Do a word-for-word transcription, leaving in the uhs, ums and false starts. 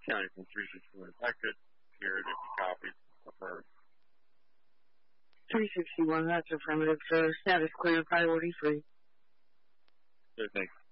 County from three sixty-one. If I could hear it, a copy of her. three sixty-one, that's affirmative, sir. Status clear, priority free. Good, thanks.